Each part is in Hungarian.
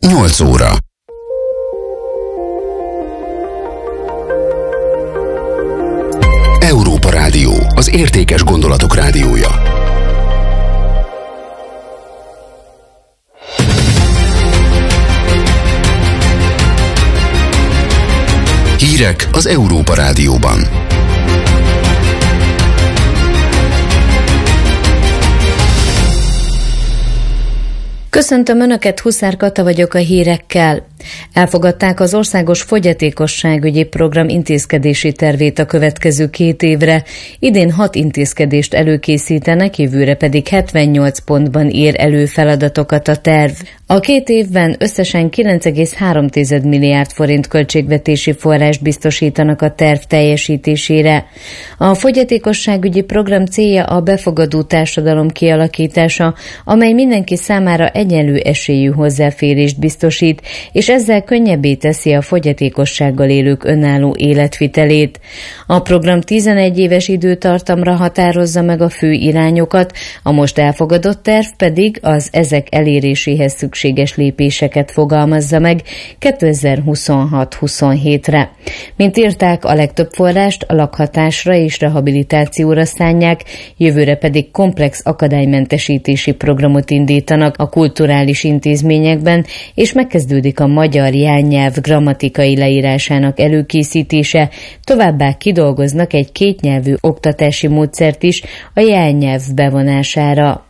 8 óra. Európa Rádió, az értékes gondolatok rádiója. Hírek az Európa Rádióban. Köszöntöm Önöket, Huszár Kata vagyok a hírekkel. Elfogadták az Országos Fogyatékosságügyi Program intézkedési tervét a következő 2 évre. Idén 6 intézkedést előkészítenek, jövőre pedig 78 pontban ír elő feladatokat a terv. A 2 évben összesen 9,3 milliárd forint költségvetési forrást biztosítanak a terv teljesítésére. A fogyatékosságügyi program célja a befogadó társadalom kialakítása, amely mindenki számára egyenlő esélyű hozzáférést biztosít, és ezzel könnyebbé teszi a fogyatékossággal élők önálló életvitelét. A program 11 éves időtartamra határozza meg a fő irányokat, a most elfogadott terv pedig az ezek eléréséhez szükséges lépéseket fogalmazza meg 2026-27-re. Mint írták, a legtöbb forrást a lakhatásra és rehabilitációra szánják, jövőre pedig komplex akadálymentesítési programot indítanak a kulturális intézményekben, és megkezdődik a magyar jelnyelv grammatikai leírásának előkészítése, továbbá kidolgoznak egy kétnyelvű oktatási módszert is a jelnyelv bevonására.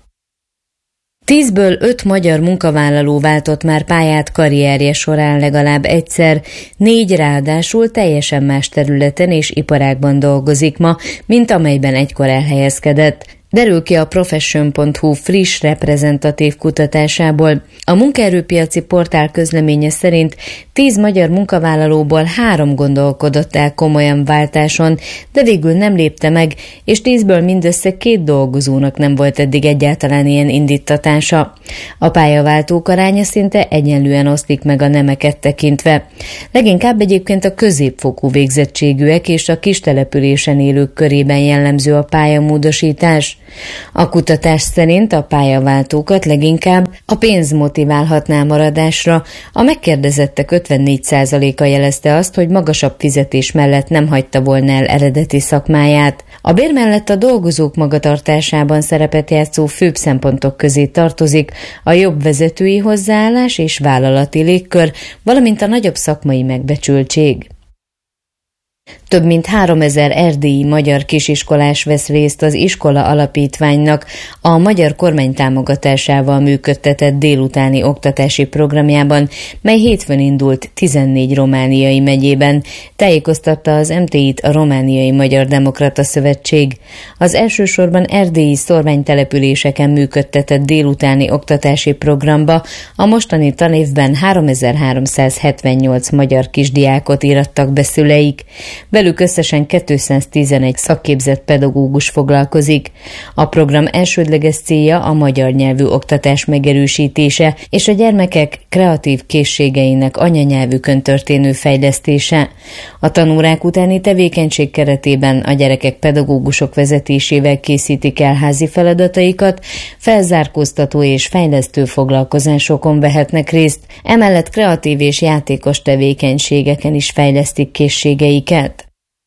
10-ből 5 magyar munkavállaló váltott már pályát karrierje során legalább egyszer, 4 ráadásul teljesen más területen és iparágban dolgozik ma, mint amelyben egykor elhelyezkedett. Derül ki a Profession.hu friss reprezentatív kutatásából. A munkaerőpiaci portál közleménye szerint 10 magyar munkavállalóból 3 gondolkodott el komolyan váltáson, de végül nem lépte meg, és 10-ből mindössze 2 dolgozónak nem volt eddig egyáltalán ilyen indíttatása. A pályaváltók aránya szinte egyenlően oszlik meg a nemeket tekintve. Leginkább egyébként a középfokú végzettségűek és a kistelepülésen élők körében jellemző a pályamódosítás. A kutatás szerint a pályaváltókat leginkább a pénz motiválhatná maradásra. A megkérdezettek 54%-a jelezte azt, hogy magasabb fizetés mellett nem hagyta volna el eredeti szakmáját. A bér mellett a dolgozók magatartásában szerepet játszó főbb szempontok közé tartozik a jobb vezetői hozzáállás és vállalati légkör, valamint a nagyobb szakmai megbecsültség. Több mint 3000 erdélyi magyar kisiskolás vesz részt az Iskola Alapítványnak a magyar kormány támogatásával működtetett délutáni oktatási programjában, mely hétfőn indult 14 romániai megyében, tájékoztatta az MTI-t a Romániai Magyar Demokrata Szövetség. Az elsősorban erdélyi szórványtelepüléseken működtetett délutáni oktatási programba a mostani tanévben 3378 magyar kisdiákot írattak be szüleik. Velük összesen 211 szakképzett pedagógus foglalkozik. A program elsődleges célja a magyar nyelvű oktatás megerősítése és a gyermekek kreatív készségeinek anyanyelvükön történő fejlesztése. A tanórák utáni tevékenység keretében a gyerekek pedagógusok vezetésével készítik el házi feladataikat, felzárkóztató és fejlesztő foglalkozásokon vehetnek részt, emellett kreatív és játékos tevékenységeken is fejlesztik készségeiket.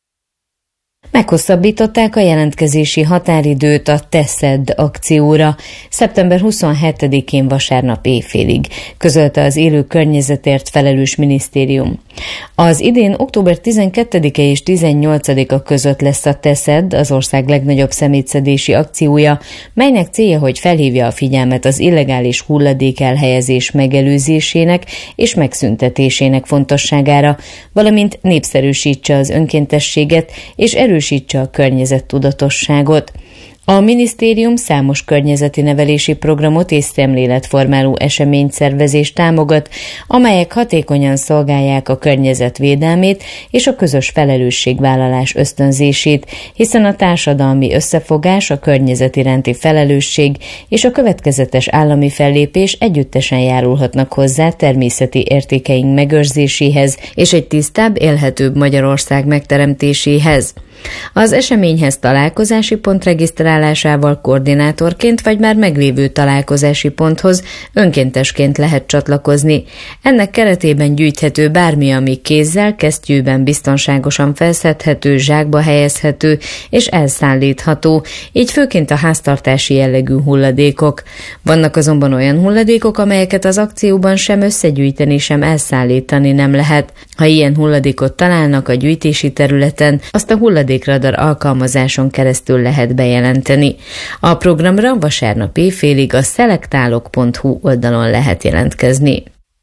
Meghosszabbították a jelentkezési határidőt a Te szedd akcióra szeptember 27-én vasárnap éjfélig, közölte az élő környezetért felelős minisztérium. Az idén október 12-e és 18-a között lesz a Te szedd, az ország legnagyobb szemétszedési akciója, melynek célja, hogy felhívja a figyelmet az illegális hulladék elhelyezés megelőzésének és megszüntetésének fontosságára, valamint népszerűsítse az önkéntességet és erősítse a környezettudatosságot. A minisztérium számos környezeti nevelési programot és szemléletformáló eseményszervezést támogat, amelyek hatékonyan szolgálják a környezet védelmét és a közös felelősségvállalás ösztönzését, hiszen a társadalmi összefogás, a környezet iránti felelősség és a következetes állami fellépés együttesen járulhatnak hozzá természeti értékeink megőrzéséhez és egy tisztább, élhetőbb Magyarország megteremtéséhez. Az eseményhez találkozási pont regisztrálásával koordinátorként vagy már meglévő találkozási ponthoz önkéntesként lehet csatlakozni. Ennek keretében gyűjthető bármi, ami kézzel, kesztyűben biztonságosan felszedhető, zsákba helyezhető és elszállítható, így főként a háztartási jellegű hulladékok. Vannak azonban olyan hulladékok, amelyeket az akcióban sem összegyűjteni, sem elszállítani nem lehet. Ha ilyen hulladékot találnak a gyűjtési területen, azt a hulladékradar alkalmazáson keresztül lehet bejelenteni. A programra vasárnap éjfélig a szelektálok.hu oldalon lehet jelentkezni.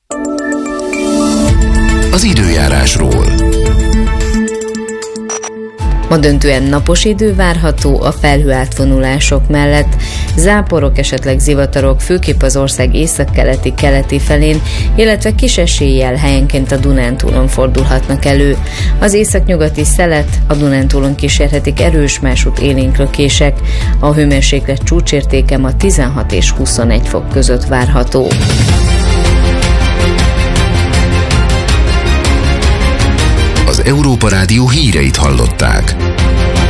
Az időjárásról. Ma döntően napos idő várható a felhőátvonulások mellett. Záporok, esetleg zivatarok főképp az ország északkeleti felén, illetve kis eséllyel helyenként a Dunántúlon fordulhatnak elő. Az északnyugati szelet a Dunántúlon kísérhetik erős, másút élénk lökések. A hőmérséklet csúcsértéke ma 16 és 21 fok között várható. Az Európa Rádió híreit hallották.